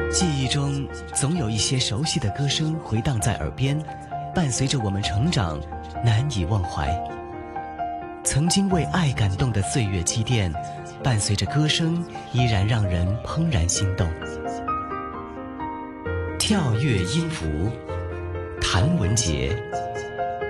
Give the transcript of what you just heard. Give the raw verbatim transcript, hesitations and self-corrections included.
记忆中总有一些熟悉的歌声回荡在耳边，伴随着我们成长，难以忘怀。曾经为爱感动的岁月积淀，伴随着歌声依然让人怦然心动。跳跃音符，谭文杰。